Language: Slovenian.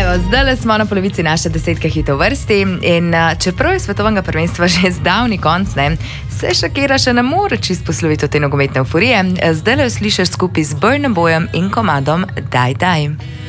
Zdaj smo na polovici naše 10 hitov vrsti in čeprav je svetovnega prvenstva že zdavni konc, se Shakira še ne more čisto posloviti od te nogometne euforije. Zdaj jo slišiš skupaj z Burna Boyem in komadom Daj Daj.